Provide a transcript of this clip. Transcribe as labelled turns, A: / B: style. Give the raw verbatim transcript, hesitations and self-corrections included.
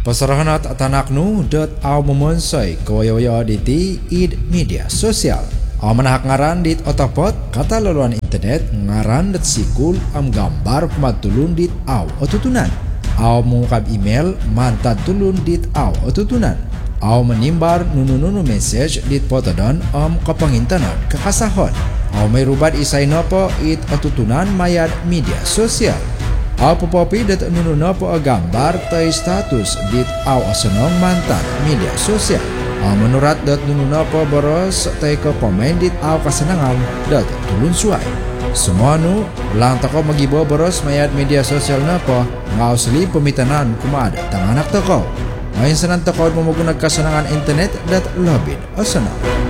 A: Pasarahanat atanaknu dot aw memonsoi kawaya di ti id media sosial. Aw manahak ngaran dit otapot kata laluan internet ngaran dat sikul am gambar pematulun dit aw otutunan. Aw mengungkap email mantan tulun dit aw otutunan. Aw menimbar nunu-nunu message dit potodon am kapangintanon kakasahon. Aw may rubat isay nopo it otutunan mayad media sosial. Aw popopi dat nunu nopo a gambar tay status dit aw asenong mantan media sosial. Aw menurat dat nunu nopo boros tay ke pemain dit aw kasenangan dat tulun suai. Semua nu lang toko magibo boros mayad media sosial nopo ngaw seli pemitanan kumada tanganak toko. Ngayon sanan toko menggunakan kasenangan internet dat lebih asenang.